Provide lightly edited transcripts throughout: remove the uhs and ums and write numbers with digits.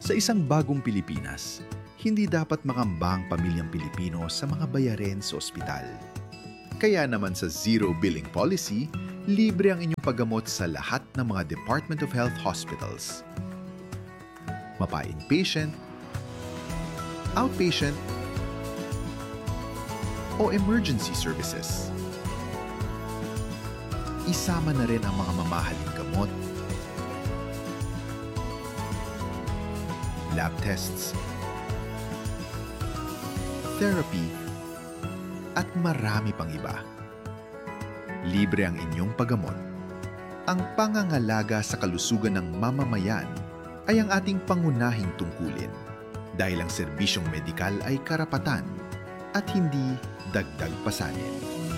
Sa isang bagong Pilipinas, hindi dapat makamba ang pamilyang Pilipino sa mga bayarin sa ospital. Kaya naman sa Zero Billing Policy, libre ang inyong paggamot sa lahat ng mga Department of Health hospitals. Mapa-inpatient, outpatient, o emergency services. Isama na rin ang mga mamahaling gamot, lab tests, therapy, at marami pang iba. Libre ang inyong paggamot. Ang pangangalaga sa kalusugan ng mamamayan ay ang ating pangunahing tungkulin dahil ang serbisyong medikal ay karapatan at hindi dagdag pasanin.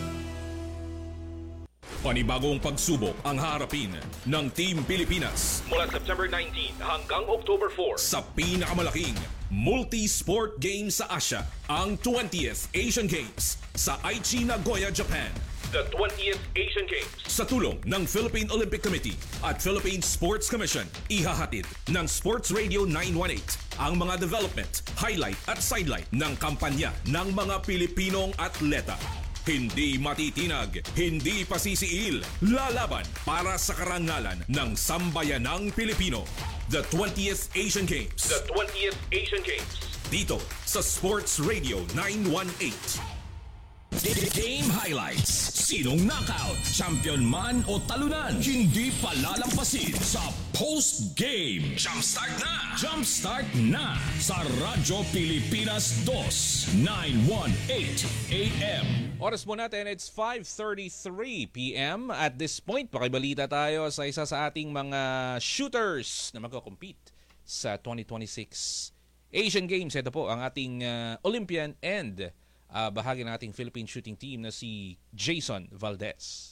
Panibagong pagsubok ang haharapin ng Team Pilipinas mula September 19 hanggang October 4 sa pinakamalaking multi-sport games sa Asia, ang 20th Asian Games sa Aichi, Nagoya, Japan. The 20th Asian Games sa tulong ng Philippine Olympic Committee at Philippine Sports Commission, ihahatid ng Sports Radio 918 ang mga development, highlight at sidelight ng kampanya ng mga Pilipinong atleta. Hindi matitinag, hindi pasisiil, lalaban para sa karangalan ng sambayanang Pilipino. The 20th Asian Games. The 20th Asian Games. Dito sa Sports Radio 918. Game highlights. Sinong knockout, champion man o talunan, hindi palalampasin sa post-game. Jumpstart na! Jumpstart na sa Radyo Pilipinas 2, 918 AM. Oras mo natin, it's 5:33 PM. At this point, pakibalita tayo sa isa sa ating mga shooters na magko-compete sa 2026 Asian Games. Ito po ang ating Olympian and bahagi ng ating Philippine shooting team na si Jason Valdez.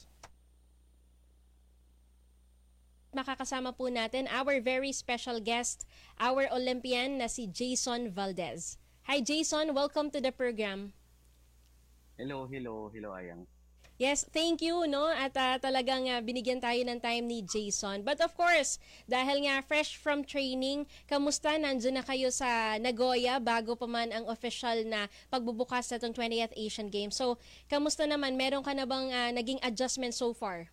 Makakasama po natin our very special guest, our Olympian na si Jason Valdez. Hi Jason, welcome to the program. Hello, Ayang. Yes, thank you, no? At talagang binigyan tayo ng time ni Jason. But of course, dahil nga fresh from training, kamusta? Nandiyan na kayo sa Nagoya bago pa man ang official na pagbubukas na itong 20th Asian Games. So, kamusta naman? Meron ka na bang naging adjustment so far?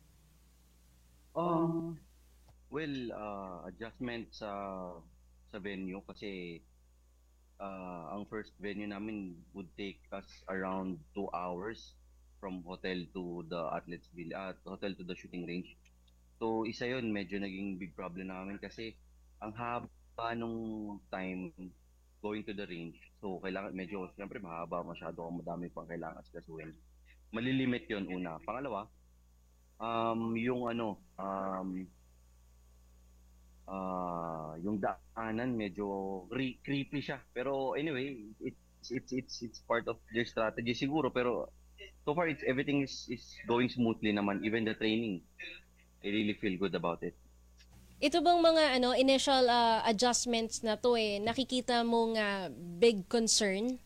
Adjustment sa venue kasi ang first venue namin would take us around 2 hours from hotel to the hotel to the shooting range. So isa yun, medyo naging big problem namin kasi ang haba nung time going to the range. So kailangan medyo, siyempre mahaba masyado, madami pang kailangan asikasuhin. Malilimit yun una. Pangalawa, yung daanan medyo creepy siya. Pero anyway, it's part of their strategy siguro, pero so far everything is going smoothly naman, even the training. I really feel good about it. Ito bang mga initial adjustments na to nakikita mong big concern?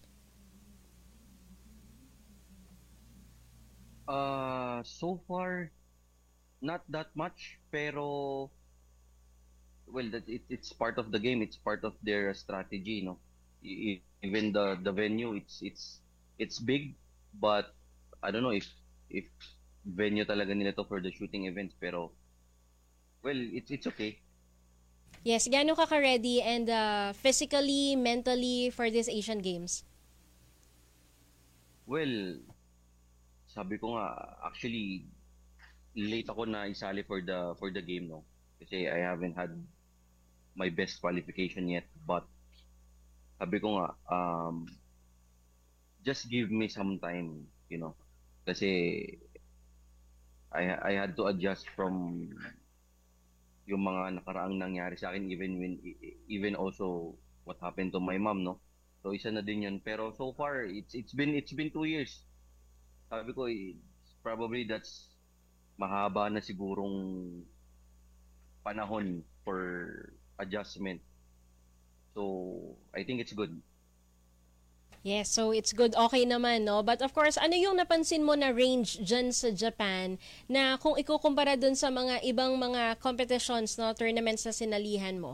So far not that much, pero well, it's part of the game, it's part of their strategy, no. Even the venue, it's big, but I don't know if venue talaga nila to for the shooting events, pero well, it's okay. Yes, gaano ka ready and physically, mentally for this Asian Games? Well, sabi ko nga, actually late ako na isali for the game, no. Kasi I haven't had my best qualification yet, but sabi ko nga, just give me some time, you know. Kasi I had to adjust from yung mga nakaraang nangyari sa akin, even also what happened to my mom, no. So isa na din yun, pero so far it's been 2 years. Sabi ko, probably that's mahaba na sigurong panahon for adjustment. So I think it's good. Yes, so it's good. Okay naman, no? But of course, ano yung napansin mo na range dyan sa Japan na kung ikukumpara dun sa mga ibang mga competitions, no, tournaments na sinalihan mo?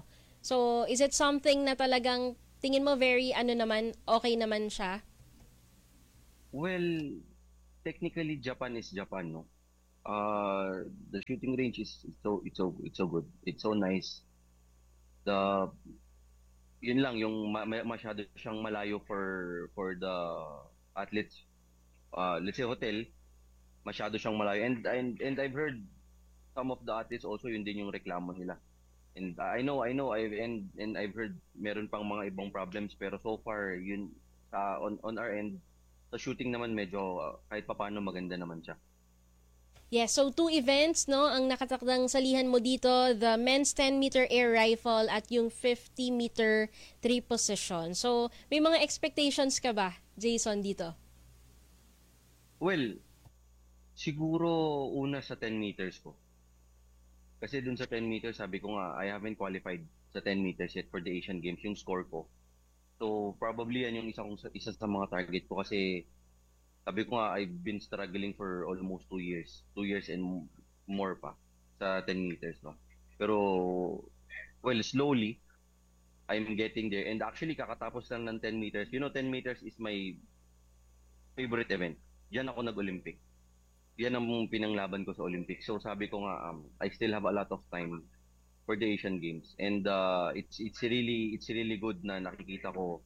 So, is it something na talagang tingin mo very okay naman siya? Well, technically Japan is Japan, no. The shooting range is it's so good. It's so nice. The Yun lang yung masyado siyang malayo for the athletes. Let's say hotel, masyado siyang malayo, and I've heard some of the athletes also yun din yung reklamo nila. And I've heard meron pang mga ibang problems, pero so far yun on our end sa shooting naman medyo kahit papaano maganda naman siya. Yes, so 2 events, no, ang nakatakdang salihan mo dito, the men's 10-meter air rifle at yung 50-meter 3 position. So, may mga expectations ka ba, Jason, dito? Well, siguro una sa 10 meters ko. Kasi dun sa 10 meters, sabi ko nga, I haven't qualified sa 10 meters yet for the Asian Games, yung score ko. So, probably yan yung isa sa mga target ko kasi sabi ko nga, I've been struggling for almost 2 years. 2 years and more pa sa 10 meters, no? Pero, well, slowly, I'm getting there. And actually, kakatapos lang ng 10 meters. You know, 10 meters is my favorite event. Diyan ako nag-Olympic. Yan ang pinanglaban ko sa Olympics. So, sabi ko nga, I still have a lot of time for the Asian Games. And it's really good na nakikita ko.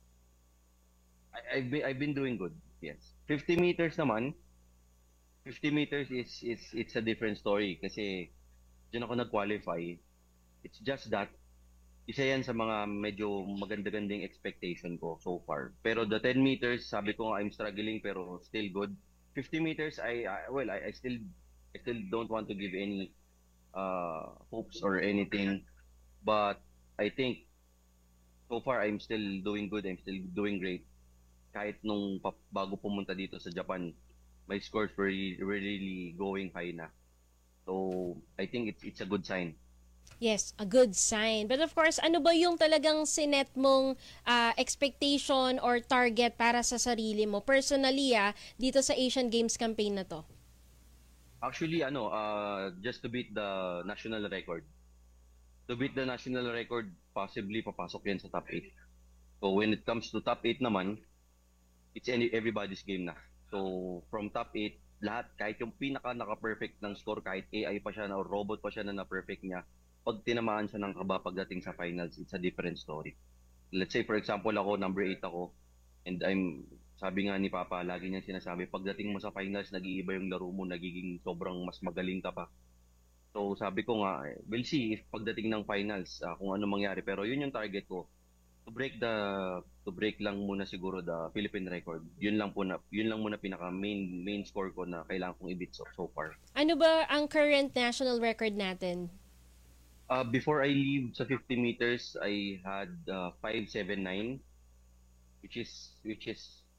I've been doing good. Yes. 50 meters naman, 50 meters it's a different story kasi diyan ako nag-qualify. It's just that isa yan sa mga medyo maganda-ganding expectation ko so far. Pero the 10 meters, sabi ko nga I'm struggling pero still good. 50 meters, I still don't want to give any hopes or anything. But I think so far I'm still doing good. I'm still doing great. Kahit nung bago pumunta dito sa Japan, my scores were really going high na. So, I think it's a good sign. Yes, a good sign. But of course, ano ba yung talagang sinet mong expectation or target para sa sarili mo personally dito sa Asian Games campaign na to? Actually, just to beat the national record. To beat the national record, possibly papasok yan sa top 8. So, when it comes to top 8 naman, it's everybody's game na. So, from top 8, lahat, kahit yung naka-perfect ng score, kahit AI pa siya na or robot pa siya na na-perfect niya, pag tinamaan siya ng kaba pagdating sa finals, it's a different story. Let's say, for example, ako, number 8 ako, and sabi nga ni Papa, lagi niya sinasabi, pagdating mo sa finals, nag-iiba yung laro mo, nagiging sobrang mas magaling ka pa. So, sabi ko nga, we'll see if pagdating ng finals, kung ano mangyari. Pero yun yung target ko. To break lang muna siguro the Philippine record. Yun lang muna pinaka main score ko na kailangan kong i-beat so far. Ano ba ang current national record natin? Before I leave sa 50 meters, I had 5.79 which is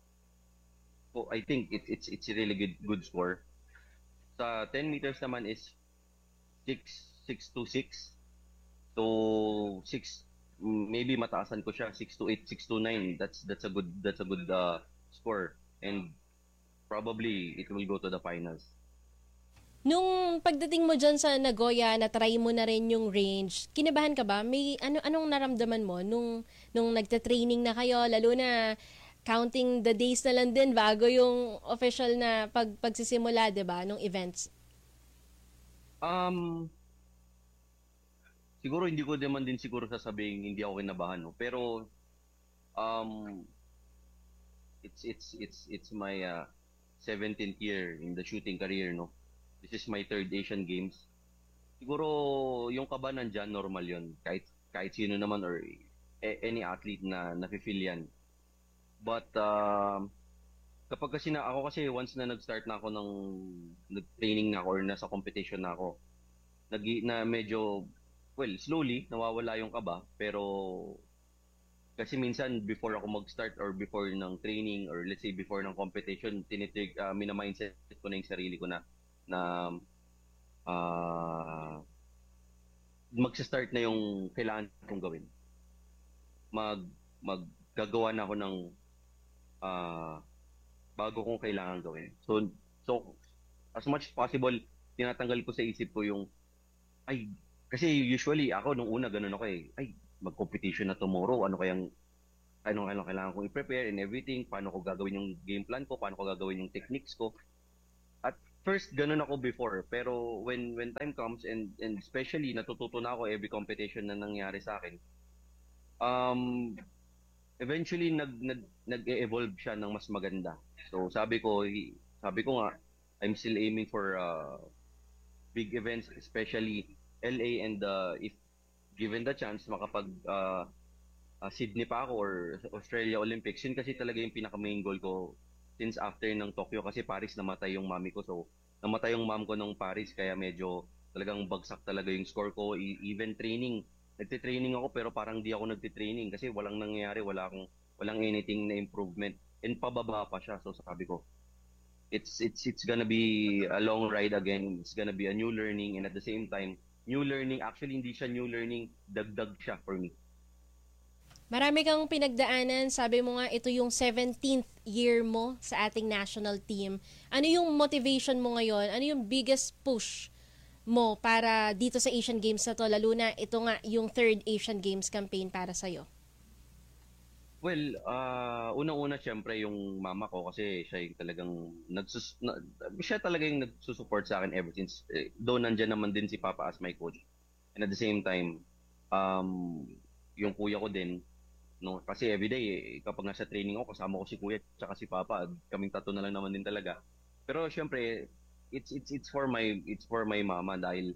I think it's a really good score. Sa 10 meters naman is 6.26. So 6 maybe mataasan ko siya 6-8, 6-9. That's a good score, and probably it will go to the finals. Nung pagdating mo dyan sa Nagoya, na-try mo na rin yung range, kinabahan ka ba? May anong naramdaman mo nung nagte-training na kayo, lalo na counting the days na lang din bago yung official na pagsisimula, 'di ba, nung events? Siguro hindi ko naman din siguro sasabihin hindi ako kinabahan, no. Pero it's my 17th year in the shooting career, no. This is my 3rd Asian Games. Siguro yung kaba nandiyan, normal 'yon. Kahit sino naman or any athlete na nafi-feel yan. But kapag ako kasi once na nag-start na ako nag-training na ako or nasa competition na ako, na medyo slowly, nawawala yung kaba, pero kasi minsan before ako mag-start or before ng training or let's say before ng competition, mina-mindset ko na yung sarili ko na magsa-start na yung kailangan kong gawin. Maggagawa na ako ng bago kong kailangan gawin. So as much as possible, tinatanggal ko sa isip ko yung kasi usually ako nung una ganun ako . mag-competition na tomorrow, ano kailangan kong i-prepare and everything, paano ko gagawin yung game plan ko, paano ko gagawin yung techniques ko. At first, ganun ako before. Pero when time comes and especially natututo na ako every competition na nangyari sa akin, eventually nag-evolve siya ng mas maganda. So sabi ko nga, I'm still aiming for big events, especially LA, and if given the chance makapag Sydney pa ako or Australia Olympics, yun kasi talaga yung pinaka main goal ko since after ng Tokyo, kasi Paris namatay yung mami ko. So namatay yung mom ko nung Paris, kaya medyo talagang bagsak talaga yung score ko. Even training, nagte-training ako pero parang di ako nagte-training kasi walang nangyayari, walang anything na improvement, and pababa pa siya. So sabi ko, it's gonna be a long ride again. It's gonna be a new learning, and at the same time, new learning, actually hindi siya new learning, dagdag siya for me. Marami kang pinagdaanan. Sabi mo nga, ito yung 17th year mo sa ating national team. Ano yung motivation mo ngayon? Ano yung biggest push mo para dito sa Asian Games na to? Lalo na ito nga yung third Asian Games campaign para sa'yo. Well, unang-una syempre yung mama ko, kasi siya yung talagang siya talaga yung nagsusupport sa akin ever since. Though nandiyan naman din si Papa as my coach. And at the same time, yung kuya ko din, no, kasi everyday kapag nasa training ako, kasama ko si kuya at si Papa. Kaming tatlo na lang naman din talaga. Pero syempre, it's for my mama, dahil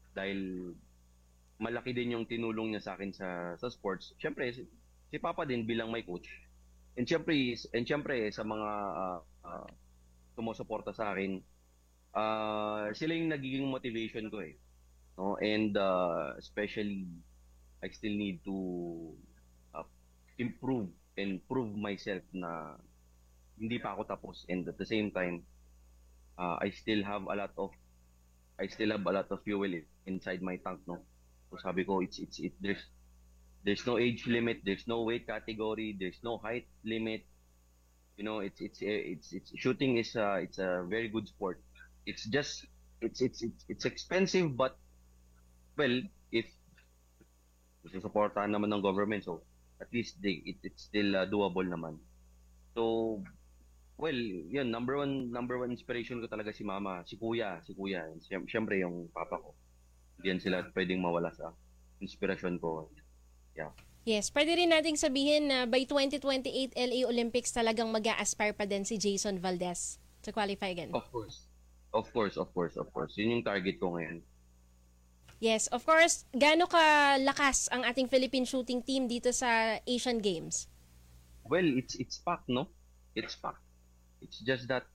malaki din yung tinulong niya sa akin sa sports. Syempre si Papa din bilang my coach. And syempre sa mga sumusuporta sa akin, sila yung nagiging motivation ko eh. No? And especially I still need to improve and prove myself na hindi pa ako tapos, and at the same time I still have a lot of fuel inside my tank, no. So sabi ko, there's no age limit, there's no weight category, there's no height limit. You know, it's shooting is it's a very good sport. It's expensive, but well, if susuportahan naman ng government, so at least it's still doable naman. So well, yun, number one inspiration ko talaga si mama, si kuya, siyempre yung papa ko. Diyan sila pwedeng mawala sa inspirasyon ko. Yeah. Yes, pwede rin nating sabihin na by 2028 LA Olympics talagang mag-a-aspire pa din si Jason Valdez to qualify again. Of course. Yun yung target ko ngayon. Yes, of course. Gaano kalakas ang ating Philippine shooting team dito sa Asian Games? Well, it's packed, no? It's packed. It's just that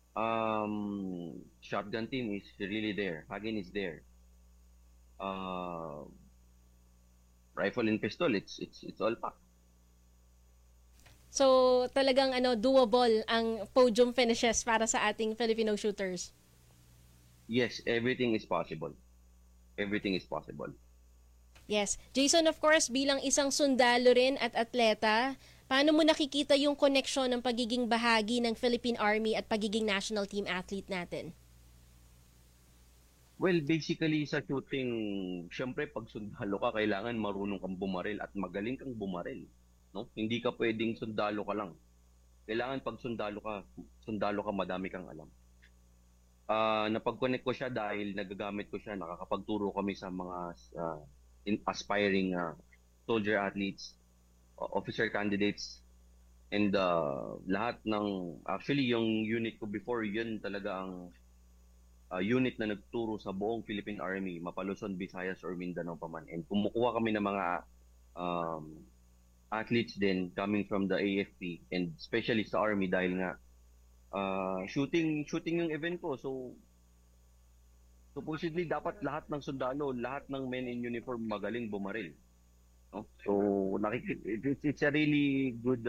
shotgun team is really there. Hagin is there. Rifle and pistol, it's all packed. So, talagang doable ang podium finishes para sa ating Filipino shooters. Yes, everything is possible. Yes. Jason, of course, bilang isang sundalo rin at atleta, paano mo nakikita yung koneksyon ng pagiging bahagi ng Philippine Army at pagiging national team athlete natin? Well, basically sa shooting, syempre pag sundalo ka, kailangan marunong kang bumaril at magaling kang bumaril, no? Hindi ka pwedeng sundalo ka lang. Kailangan pag sundalo ka, madami kang alam. Napag-connect ko siya dahil nagagamit ko siya, nakakapagturo kami sa mga aspiring soldier athletes, officer candidates, and lahat ng, actually yung unit ko before, yun talaga ang unit na nagturo sa buong Philippine Army, Mapa-Luzon, Visayas, or Mindanao pa man. And kumukuha kami ng mga athletes din coming from the AFP, and especially sa Army dahil nga shooting yung event ko. So supposedly dapat lahat ng sundalo, lahat ng men in uniform magaling bumaril, no? So it's a really good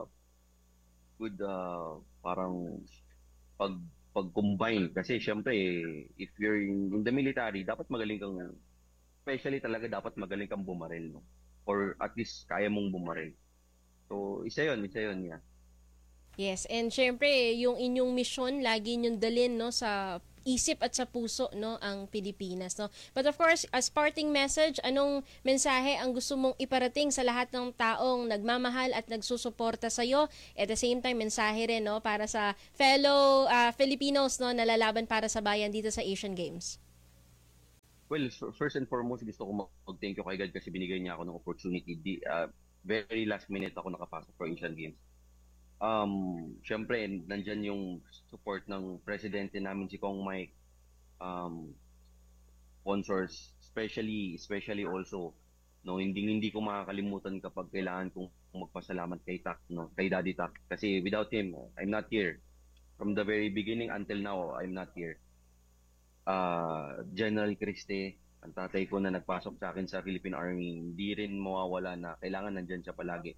parang pag-combine, kasi syempre if you're in the military, dapat magaling kang, especially talaga dapat magaling kang bumaril, no? Or at least kaya mong bumaril. So isa yun, yeah. Yes, and syempre, yung inyong mission, lagi nyong dalin, no, sa isip at sa puso, no, ang Pilipinas, no. But of course, as parting message, anong mensahe ang gusto mong iparating sa lahat ng taong nagmamahal at nagsusuporta sa iyo? At the same time, mensahe rin, no, para sa fellow Filipinos, no, na lalaban para sa bayan dito sa Asian Games. Well, first and foremost, gusto ko mag-thank you kay God kasi binigay niya ako ng opportunity. Very last minute ako nakapasok for Asian Games. Syempre, nandyan yung support ng presidente namin, si Kong Mike, sponsors, especially also, no, hindi ko makakalimutan kapag kailangan kong magpasalamat kay Tak, no, kay Daddy Tak. Kasi without him, I'm not here. From the very beginning until now, I'm not here. General Criste, ang tatay ko na nagpasok sa akin sa Philippine Army, hindi rin mawawala na kailangan nandyan siya palagi.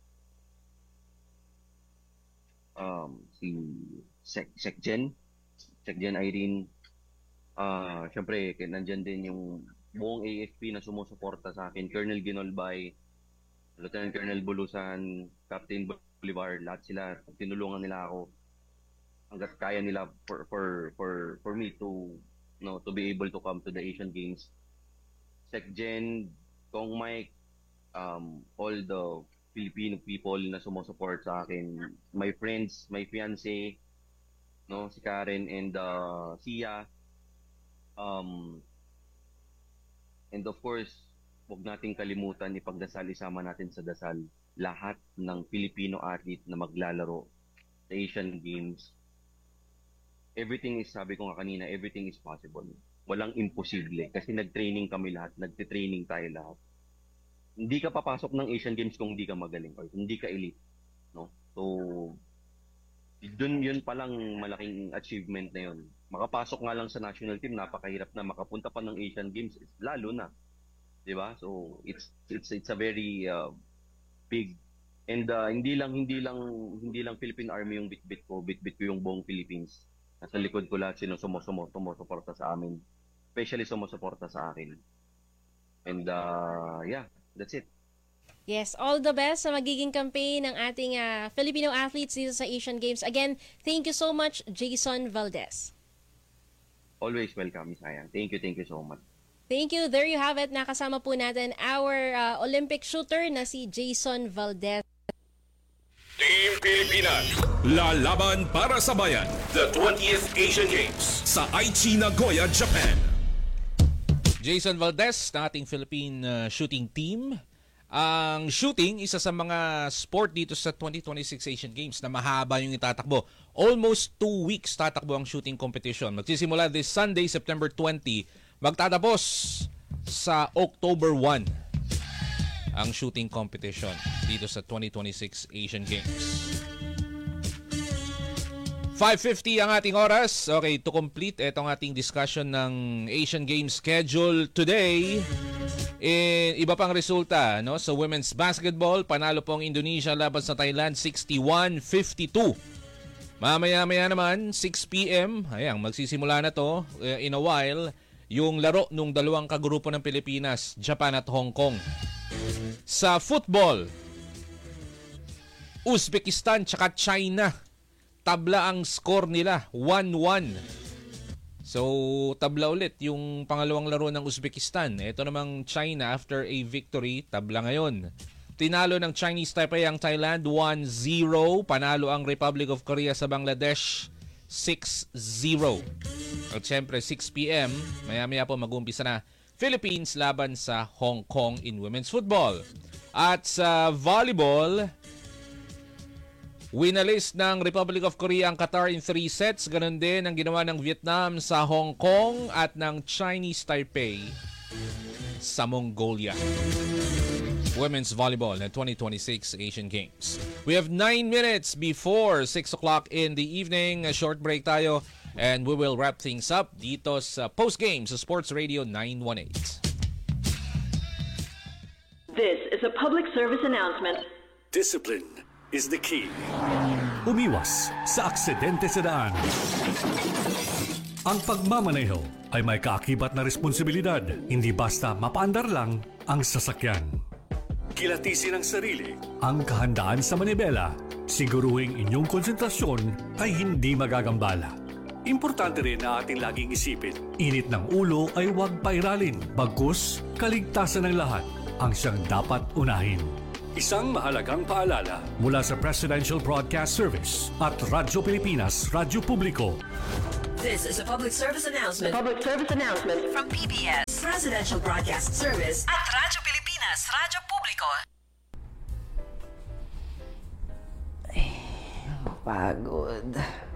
Si Secgen Irene, syempre nandyan din yung buong AFP na sumusuporta sa akin, Colonel Ginolbay, Lieutenant Colonel Bulusan, Captain Bolivar, lahat sila, tinulungan nila ako hanggat kaya nila for me to be able to come to the Asian Games. Secgen, Kong Mike, all the Filipino people na sumusupport sa akin, my friends, my fiancé, no, si Karen and Sia, and of course, huwag nating kalimutan ipagdasal, isama natin sa dasal lahat ng Filipino athlete na maglalaro sa Asian Games. Everything is, sabi ko nga kanina, everything is possible. Walang imposible kasi nag-training kami lahat, nagte-training tayo lahat. Hindi ka papasok ng Asian Games kung hindi ka magaling or hindi ka elite, no? So, yun pa lang malaking achievement na yun. Makapasok nga lang sa national team, napakahirap na. Makapunta pa ng Asian Games, lalo na. 'Di ba? So, it's a very big, and hindi lang Philippine Army yung bitbit ko yung buong Philippines. Nasa likod ko lahat sino sumusuporta sa amin. Especially sumusuporta sa akin. And yeah, that's it. Yes, all the best sa magiging campaign ng ating Filipino athletes dito sa Asian Games. Again, thank you so much, Jason Valdez. Always welcome, Isaya. Thank you so much. Thank you. There you have it. Nakasama po natin our Olympic shooter na si Jason Valdez. Team Pilipinas, lalaban para sa bayan. The 20th Asian Games sa Aichi, Nagoya, Japan. Jason Valdez ng ating Philippine shooting team. Ang shooting, isa sa mga sport dito sa 2026 Asian Games na mahaba yung itatakbo. Almost 2 weeks tatakbo ang shooting competition. Magsisimula this Sunday, September 20. Magtatapos sa October 1 ang shooting competition dito sa 2026 Asian Games. 5:50 ang ating oras. Okay, to complete itong ating discussion ng Asian Games schedule today. Iba pang resulta, no? So women's basketball, panalo po ang Indonesia laban sa Thailand 61-52. Mamaya-maya naman 6 PM, ayang magsisimula na to in a while yung laro nung dalawang kagrupo ng Pilipinas, Japan at Hong Kong. Sa football, Uzbekistan tsaka China, tabla ang score nila, 1-1. So, tabla ulit yung pangalawang laro ng Uzbekistan. Ito namang China, after a victory, tabla ngayon. Tinalo ng Chinese Taipei ang Thailand 1-0. Panalo ang Republic of Korea sa Bangladesh 6-0. At syempre, 6 PM, maya-maya po mag-umpisa na Philippines laban sa Hong Kong in women's football. At sa volleyball, winalis ng Republic of Korea ang Qatar in 3 sets. Ganon din ang ginawa ng Vietnam sa Hong Kong at ng Chinese Taipei sa Mongolia. Women's volleyball na 2026 Asian Games. We have 9 minutes before 6 o'clock in the evening. A short break tayo and we will wrap things up dito sa Postgame sa Sports Radio 918. This is a public service announcement. Discipline is the key. Umiwas sa aksidente sa daan. Ang pagmamaneho ay may kaakibat na responsibilidad, hindi basta mapaandar lang ang sasakyan. Kilatisin ang sarili, ang kahandaan sa manibela, siguruhing inyong konsentrasyon ay hindi magagambala. Importante rin na ating laging isipin, init ng ulo ay huwag pairalin, bagkus kaligtasan ng lahat ang siyang dapat unahin. Isang mahalagang paalala mula sa Presidential Broadcast Service at Radyo Pilipinas, Radyo Publiko. This is a public service announcement from PBS, Presidential Broadcast Service at Radyo Pilipinas, Radyo Publiko. Pagod.